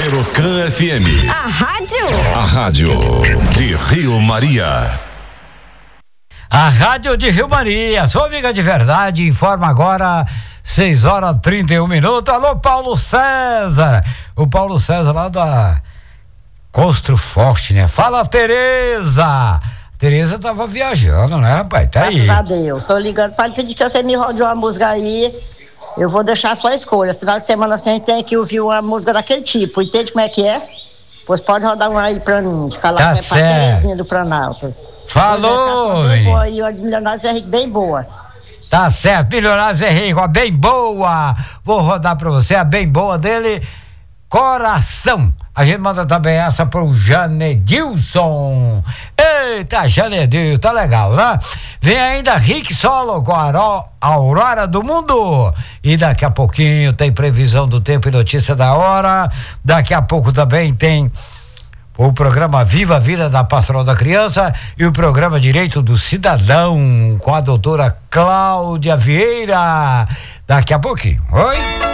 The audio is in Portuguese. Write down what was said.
Metrocan FM. A rádio? A rádio de Rio Maria. A rádio de Rio Maria, sua amiga de verdade, informa agora 6h31. Alô, Paulo César. O Paulo César lá da Costro Forte, né? Fala, Tereza. Tereza tava viajando, né, rapaz? Tá aí. Graças a Deus. Tô ligando para pedir que você me rode uma música aí. Eu vou deixar a sua escolha. Final de semana assim, a gente tem que ouvir uma música daquele tipo. Entende como é que é? Pois pode rodar uma aí pra mim. De falar Tá que é pra Terezinha do Planalto. Falou! Bem boa aí, ó, de Milionários é Rico, bem boa. Tá certo, Milionários é Rico, a bem boa. Vou rodar pra você a bem boa dele, Coração. A gente manda também essa pro Janedilson. Eita, Janedilson, tá legal, né? Vem ainda Rick Solo com a Aurora do Mundo. E daqui a pouquinho tem previsão do tempo e notícia da hora. Daqui a pouco também tem o programa Viva a Vida da Pastoral da Criança e o programa Direito do Cidadão com a doutora Cláudia Vieira. Daqui a pouquinho. Oi?